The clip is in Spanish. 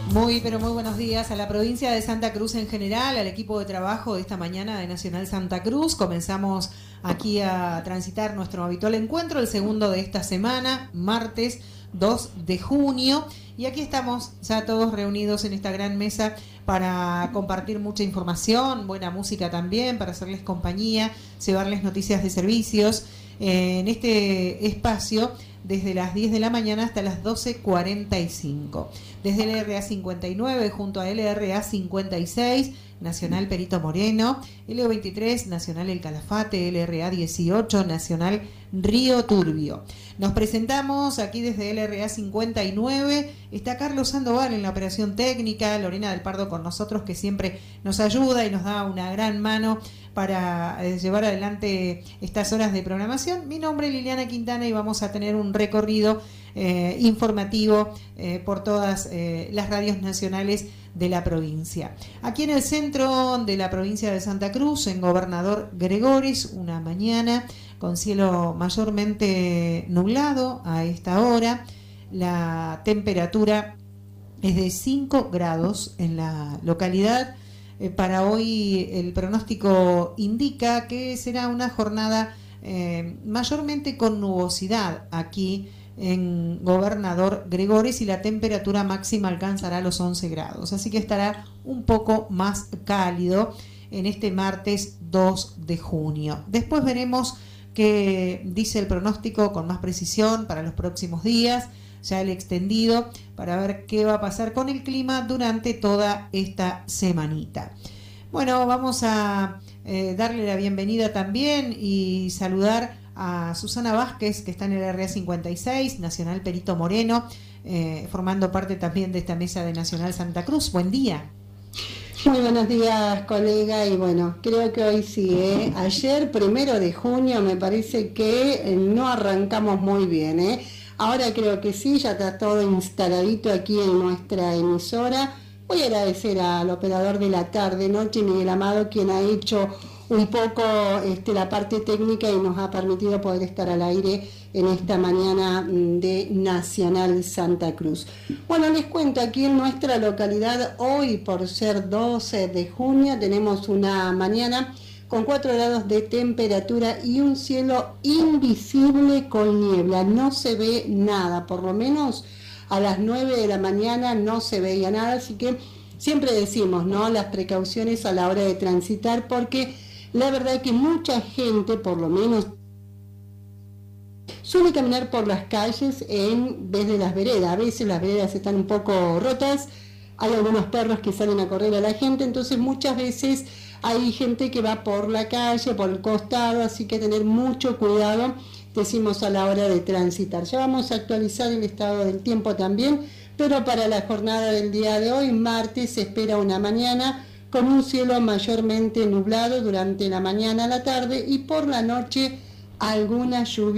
Muy, pero muy buenos días a la provincia de Santa Cruz en general, al equipo de trabajo de esta mañana de Nacional Santa Cruz. Comenzamos aquí a transitar nuestro habitual encuentro, el segundo de esta semana, martes 2 de junio. Y aquí estamos ya todos reunidos en esta gran mesa para compartir mucha información, buena música también, para hacerles compañía, llevarles noticias de servicios en este espacio desde las 10 de la mañana hasta las 12:45. Desde el LRA 59 junto a LRA 56, Nacional Perito Moreno, LO23, Nacional El Calafate, LRA 18, Nacional Río Turbio. Nos presentamos aquí desde LRA 59, está Carlos Sandoval en la operación técnica, Lorena del Pardo con nosotros que siempre nos ayuda y nos da una gran mano para llevar adelante estas horas de programación. Mi nombre es Liliana Quintana y vamos a tener un recorrido informativo por todas las radios nacionales de la provincia. Aquí en el centro de la provincia de Santa Cruz, en Gobernador Gregores, una mañana con cielo mayormente nublado a esta hora. La temperatura es de 5 grados en la localidad. Para hoy el pronóstico indica que será una jornada mayormente con nubosidad aquí en Gobernador Gregores y la temperatura máxima alcanzará los 11 grados. Así que estará un poco más cálido en este martes 2 de junio. Después veremos qué dice el pronóstico con más precisión para los próximos días, ya el extendido, para ver qué va a pasar con el clima durante toda esta semanita. Bueno, vamos a darle la bienvenida también y saludar a Susana Vázquez, que está en el LRA 56, Nacional Perito Moreno, formando parte también de esta mesa de Nacional Santa Cruz. Buen día. Muy buenos días, colega, y bueno, creo que hoy sí, ayer, 1 de junio, me parece que no arrancamos muy bien, Ahora creo que sí, ya está todo instaladito aquí en nuestra emisora. Voy a agradecer al operador de la tarde-noche, Miguel Amado, quien ha hecho un poco la parte técnica y nos ha permitido poder estar al aire en esta mañana de Nacional Santa Cruz. Bueno, les cuento, aquí en nuestra localidad, hoy por ser 12 de junio, tenemos una mañana con 4 grados de temperatura y un cielo invisible con niebla. No se ve nada, por lo menos a las 9 de la mañana no se veía nada, así que siempre decimos, ¿no?, las precauciones a la hora de transitar, porque la verdad es que mucha gente, por lo menos, suele caminar por las calles en vez de las veredas. A veces las veredas están un poco rotas, hay algunos perros que salen a correr a la gente, entonces muchas veces hay gente que va por la calle, por el costado, así que tener mucho cuidado, decimos, a la hora de transitar. Ya vamos a actualizar el estado del tiempo también, pero para la jornada del día de hoy, martes, se espera una mañana con un cielo mayormente nublado durante la mañana a la tarde y por la noche alguna lluvia